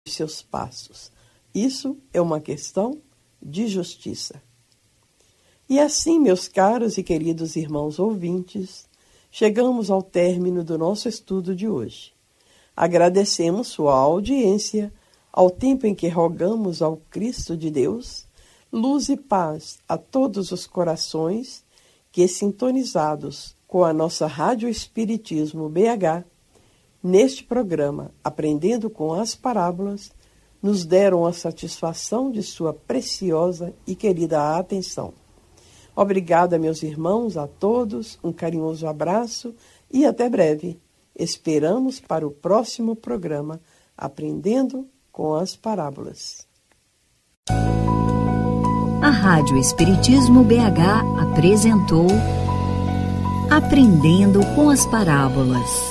seus passos. Isso é uma questão de justiça. E assim, meus caros e queridos irmãos ouvintes, chegamos ao término do nosso estudo de hoje. Agradecemos sua audiência, ao tempo em que rogamos ao Cristo de Deus, luz e paz a todos os corações que, sintonizados com a nossa Rádio Espiritismo BH, neste programa Aprendendo com as Parábolas, nos deram a satisfação de sua preciosa e querida atenção. Obrigada, meus irmãos, a todos, um carinhoso abraço e até breve. Esperamos para o próximo programa Aprendendo com as Parábolas. A Rádio Espiritismo BH apresentou Aprendendo com as Parábolas.